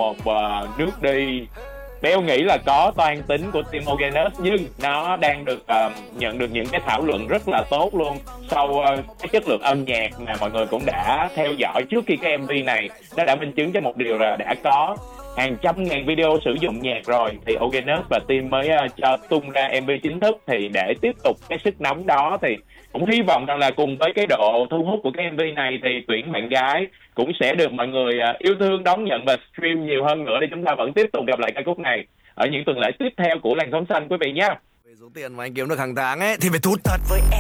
một nước đi Béo nghĩ là có toan tính của team Organis, nhưng nó đang được nhận được những cái thảo luận rất là tốt luôn sau cái chất lượng âm nhạc mà mọi người cũng đã theo dõi trước khi cái MV này. Nó đã minh chứng cho một điều là đã có hàng trăm ngàn video sử dụng nhạc rồi, thì Organis và team mới cho tung ra MV chính thức. Thì để tiếp tục cái sức nóng đó thì cũng hy vọng rằng là cùng với cái độ thu hút của cái MV này thì tuyển bạn gái cũng sẽ được mọi người yêu thương, đón nhận và stream nhiều hơn nữa, để chúng ta vẫn tiếp tục gặp lại ca khúc này ở những tuần lễ tiếp theo của làn sóng xanh quý vị nhé. Về số tiền mà anh kiếm được hàng tháng ấy thì phải thút thật với em.